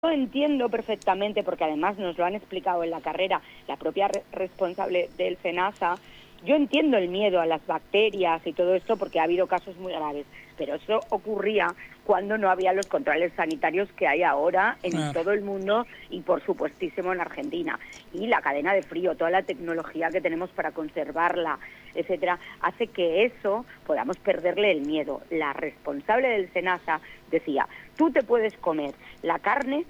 Yo entiendo perfectamente, porque además nos lo han explicado en la carrera, la propia responsable del SENASA. Yo entiendo el miedo a las bacterias y todo esto porque ha habido casos muy graves, pero eso ocurría cuando no había los controles sanitarios que hay ahora en todo el mundo y por supuestísimo en Argentina. Y la cadena de frío, toda la tecnología que tenemos para conservarla, etcétera, hace que eso podamos perderle el miedo. La responsable del SENASA decía, tú te puedes comer la carne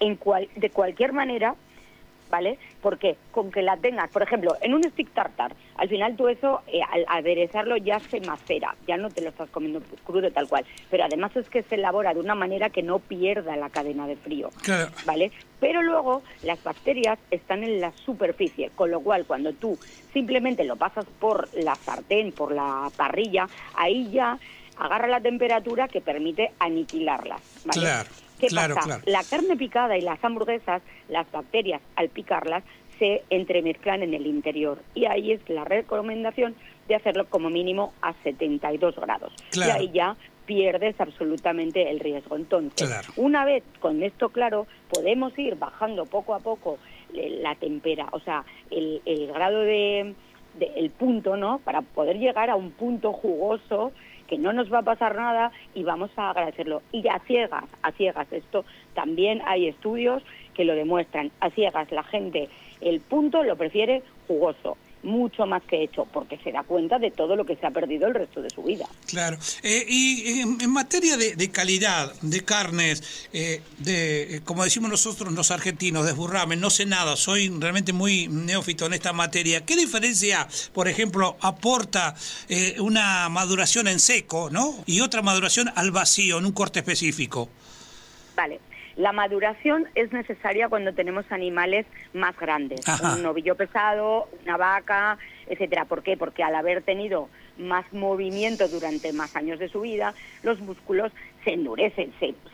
de cualquier manera, ¿vale? Porque con que la tengas, por ejemplo, en un stick tartar, al final tú eso, al aderezarlo ya se macera, ya no te lo estás comiendo crudo tal cual, pero además es que se elabora de una manera que no pierda la cadena de frío, claro, ¿vale? Pero luego las bacterias están en la superficie, con lo cual cuando tú simplemente lo pasas por la sartén, por la parrilla, ahí ya agarra la temperatura que permite aniquilarlas, ¿vale? claro. ¿Qué Claro, pasa? claro. La carne picada y las hamburguesas, las bacterias al picarlas se entremezclan en el interior y ahí es la recomendación de hacerlo como mínimo a 72 grados. Claro. Y ahí ya pierdes absolutamente el riesgo. Entonces, Claro. una vez con esto claro, podemos ir bajando poco a poco la temperatura, o sea, el grado el punto, ¿no? Para poder llegar a un punto jugoso que no nos va a pasar nada y vamos a agradecerlo. Y a ciegas, esto también hay estudios que lo demuestran, a ciegas la gente el punto lo prefiere jugoso, mucho más que hecho, porque se da cuenta de todo lo que se ha perdido el resto de su vida. Claro. Y en materia de calidad, de carnes, como decimos nosotros los argentinos, desburrame, no sé nada, soy realmente muy neófito en esta materia. ¿Qué diferencia, por ejemplo, aporta una maduración en seco, ¿no? Y otra maduración al vacío, en un corte específico? Vale. La maduración es necesaria cuando tenemos animales más grandes, Ajá. un novillo pesado, una vaca, etcétera. ¿Por qué? Porque al haber tenido más movimiento durante más años de su vida, los músculos se endurecen,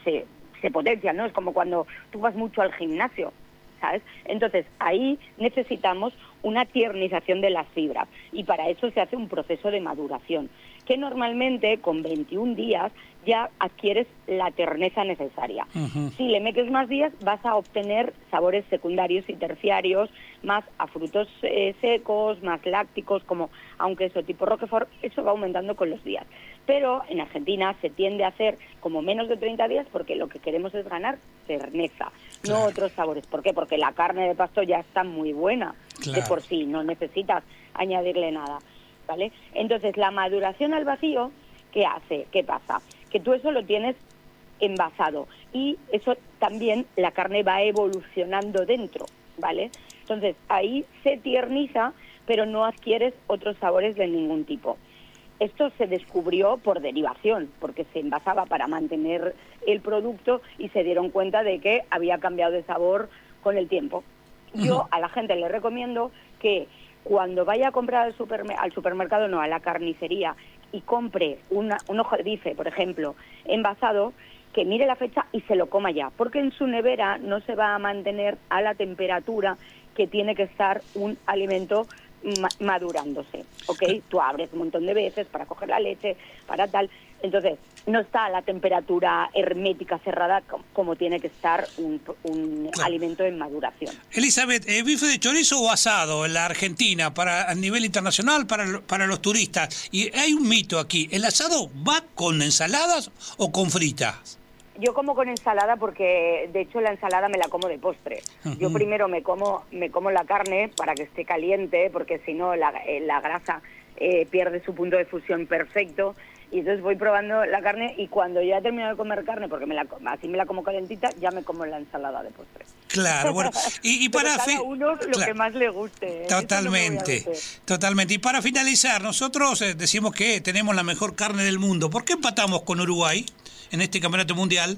se potencian, ¿no? Es como cuando tú vas mucho al gimnasio, ¿sabes? Entonces, ahí necesitamos una tiernización de las fibras y para eso se hace un proceso de maduración, que normalmente con 21 días ya adquieres la terneza necesaria. Uh-huh. Si le metes más días vas a obtener sabores secundarios y terciarios, más a frutos secos, más lácticos, como a un queso tipo Roquefort, eso va aumentando con los días. Pero en Argentina se tiende a hacer como menos de 30 días porque lo que queremos es ganar terneza, claro, no otros sabores. ¿Por qué? Porque la carne de pasto ya está muy buena, claro, de por sí, no necesitas añadirle nada, ¿vale? Entonces la maduración al vacío, ¿qué hace? ¿Qué pasa? Que tú eso lo tienes envasado y eso también la carne va evolucionando dentro, ¿vale? Entonces ahí se tierniza, pero no adquieres otros sabores de ningún tipo. Esto se descubrió por derivación, porque se envasaba para mantener el producto y se dieron cuenta de que había cambiado de sabor con el tiempo. Yo a la gente le recomiendo que cuando vaya a comprar al supermercado, no, a la carnicería, y compre un ojo de bife, por ejemplo, envasado, que mire la fecha y se lo coma ya, porque en su nevera no se va a mantener a la temperatura que tiene que estar un alimento madurándose, ¿ok? Sí. Tú abres un montón de veces para coger la leche, para tal, entonces no está a la temperatura hermética cerrada como tiene que estar un claro, alimento en maduración. Elizabeth, ¿bife de chorizo o asado en la Argentina a nivel internacional para los turistas? Y hay un mito aquí, ¿el asado va con ensaladas o con fritas? Yo como con ensalada porque, de hecho, la ensalada me la como de postre. Uh-huh. Yo primero me como la carne para que esté caliente, porque si no la grasa pierde su punto de fusión perfecto. Y entonces voy probando la carne y cuando ya he terminado de comer carne, porque así me la como calentita, ya me como la ensalada de postre. Claro, bueno. Y para cada uno lo claro, que más le guste. Totalmente, totalmente. Y para finalizar, nosotros decimos que tenemos la mejor carne del mundo. ¿Por qué empatamos con Uruguay en este campeonato mundial?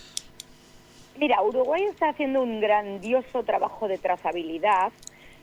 Mira, Uruguay está haciendo un grandioso trabajo de trazabilidad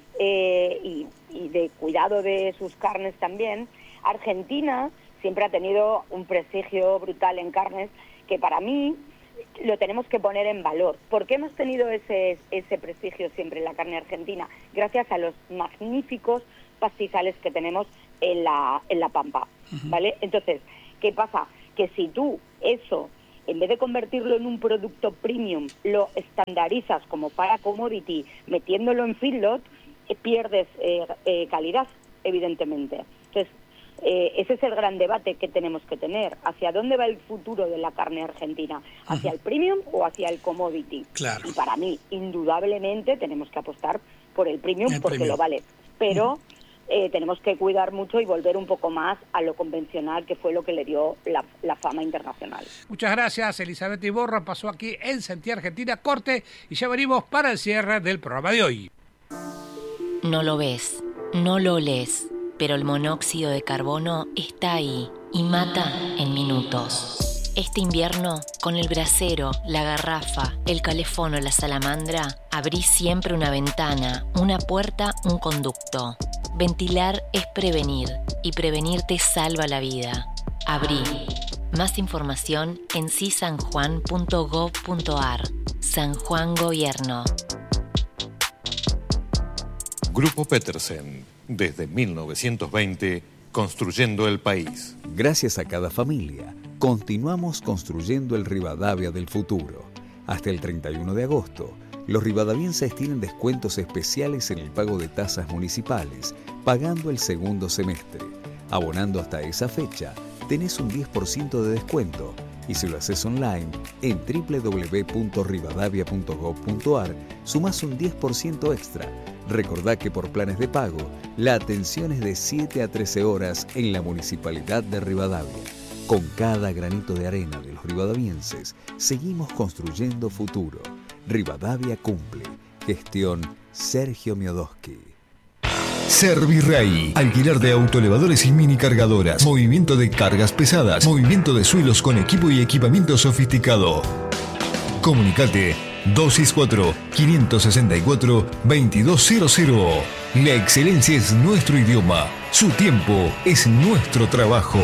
y de cuidado de sus carnes también. Argentina siempre ha tenido un prestigio brutal en carnes que para mí lo tenemos que poner en valor. ¿Por qué hemos tenido ese prestigio siempre en la carne argentina? Gracias a los magníficos pastizales que tenemos en la Pampa, ¿vale? Entonces, ¿qué pasa? Que si tú eso en vez de convertirlo en un producto premium, lo estandarizas como para commodity, metiéndolo en feedlot, pierdes calidad, evidentemente. Entonces, ese es el gran debate que tenemos que tener. ¿Hacia dónde va el futuro de la carne argentina? ¿Hacia el premium o hacia el commodity? Claro. Y para mí, indudablemente, tenemos que apostar por el premium porque lo vale. Pero tenemos que cuidar mucho y volver un poco más a lo convencional, que fue lo que le dio la fama internacional. Muchas gracias, Elizabeth Iborra. Pasó aquí en Sentí Argentina. Corte y ya venimos para el cierre del programa de hoy. No lo ves, no lo olés, pero el monóxido de carbono está ahí y mata en minutos. Este invierno, con el brasero, la garrafa, el calefón o la salamandra, abrí siempre una ventana, una puerta, un conducto. Ventilar es prevenir, y prevenir te salva la vida. Abrí. Más información en cisanjuan.gov.ar. San Juan Gobierno. Grupo Petersen, desde 1920, construyendo el país. Gracias a cada familia, continuamos construyendo el Rivadavia del futuro. Hasta el 31 de agosto, los rivadavienses tienen descuentos especiales en el pago de tasas municipales, pagando el segundo semestre. Abonando hasta esa fecha, tenés un 10% de descuento. Y si lo haces online, en www.rivadavia.gov.ar, sumás un 10% extra. Recordá que por planes de pago, la atención es de 7 a 13 horas en la Municipalidad de Rivadavia. Con cada granito de arena de los rivadavienses, seguimos construyendo futuro. Rivadavia cumple. Gestión Sergio Miodoski. Servirrey, alquiler de autoelevadores y mini cargadoras, movimiento de cargas pesadas, movimiento de suelos con equipo y equipamiento sofisticado. Comunicate 264-564-2200. La excelencia es nuestro idioma, su tiempo es nuestro trabajo.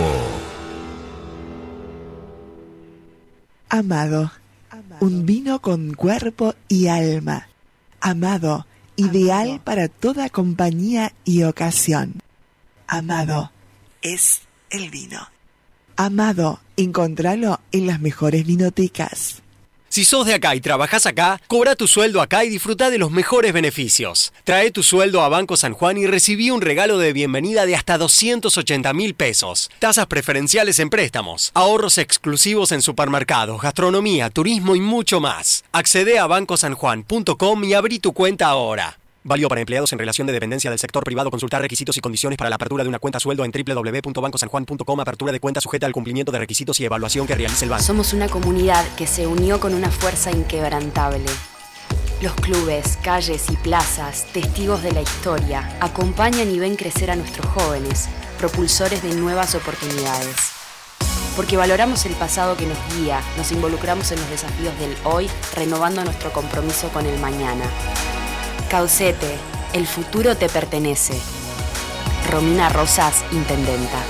Amado, un vino con cuerpo y alma. Amado, ideal para toda compañía y ocasión. Amado es el vino. Amado, encontralo en las mejores vinotecas. Si sos de acá y trabajás acá, cobra tu sueldo acá y disfrutá de los mejores beneficios. Trae tu sueldo a Banco San Juan y recibí un regalo de bienvenida de hasta 280.000 pesos. Tasas preferenciales en préstamos, ahorros exclusivos en supermercados, gastronomía, turismo y mucho más. Accede a bancosanjuan.com y abrí tu cuenta ahora. Válido para empleados en relación de dependencia del sector privado. Consultar requisitos y condiciones para la apertura de una cuenta sueldo en www.bancosanjuan.com. Apertura de cuenta sujeta al cumplimiento de requisitos y evaluación que realice el banco. Somos una comunidad que se unió con una fuerza inquebrantable. Los clubes, calles y plazas, testigos de la historia, acompañan y ven crecer a nuestros jóvenes, propulsores de nuevas oportunidades. Porque valoramos el pasado que nos guía, nos involucramos en los desafíos del hoy, renovando nuestro compromiso con el mañana. Caucete, el futuro te pertenece. Romina Rosas, Intendenta.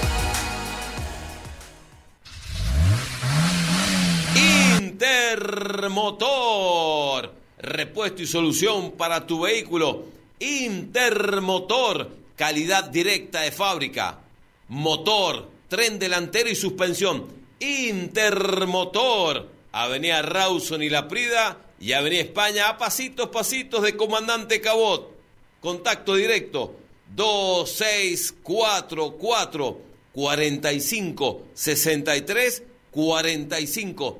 Intermotor, repuesto y solución para tu vehículo. Intermotor, calidad directa de fábrica. Motor, tren delantero y suspensión. Intermotor, Avenida Rawson y La Prida y Avenida España a pasitos de Comandante Cabot. Contacto directo 2644 45 63 45.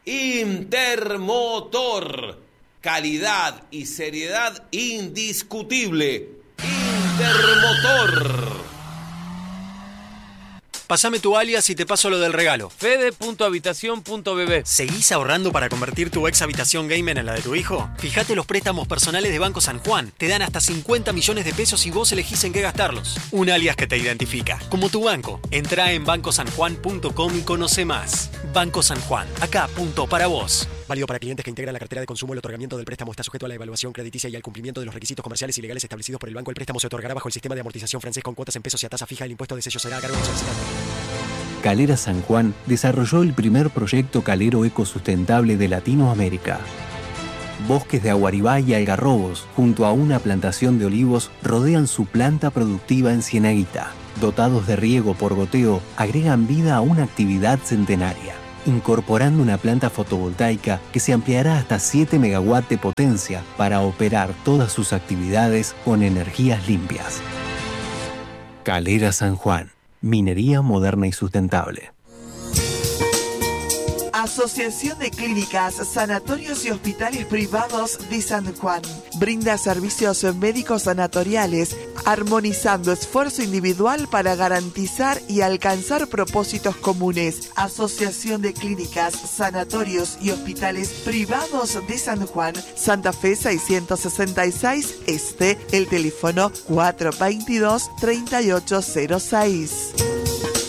Intermotor, calidad y seriedad indiscutible. Intermotor. Pásame tu alias y te paso lo del regalo. Fede.habitación.bb. ¿Seguís ahorrando para convertir tu ex habitación gamer en la de tu hijo? Fíjate los préstamos personales de Banco San Juan. Te dan hasta 50 millones de pesos y vos elegís en qué gastarlos. Un alias que te identifica, como tu banco. Entrá en bancosanjuan.com y conoce más. Banco San Juan, acá, punto para vos. Válido para clientes que integran la cartera de consumo. El otorgamiento del préstamo está sujeto a la evaluación crediticia y al cumplimiento de los requisitos comerciales y legales establecidos por el banco. El préstamo se otorgará bajo el sistema de amortización francés con cuotas en pesos y a tasa fija. El impuesto de sello será a cargo del solicitante. Calera San Juan desarrolló el primer proyecto calero ecosustentable de Latinoamérica. Bosques de aguaribá y algarrobos, junto a una plantación de olivos, rodean su planta productiva en Cienaguita. Dotados de riego por goteo, agregan vida a una actividad centenaria. incorporando una planta fotovoltaica que se ampliará hasta 7 megawatts de potencia para operar todas sus actividades con energías limpias. Calera San Juan, minería moderna y sustentable. Asociación de Clínicas, Sanatorios y Hospitales Privados de San Juan. Brinda servicios médicos sanatoriales, armonizando esfuerzo individual para garantizar y alcanzar propósitos comunes. Asociación de Clínicas, Sanatorios y Hospitales Privados de San Juan, Santa Fe 666 Este, el teléfono 422-3806.